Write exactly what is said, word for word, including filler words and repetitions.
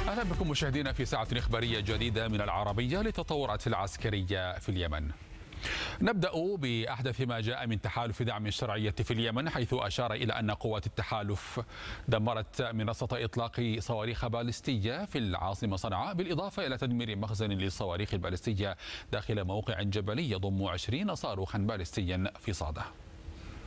أهلا بكم مشاهدينا في ساعة إخبارية جديدة من العربية للتطورات العسكرية في اليمن. نبدأ بأحدث ما جاء من تحالف دعم الشرعية في اليمن، حيث أشار إلى أن قوات التحالف دمرت منصة إطلاق صواريخ باليستية في العاصمة صنعاء، بالإضافة إلى تدمير مخزن للصواريخ الباليستية داخل موقع جبلي يضم عشرين صاروخا باليستيا في صعدة.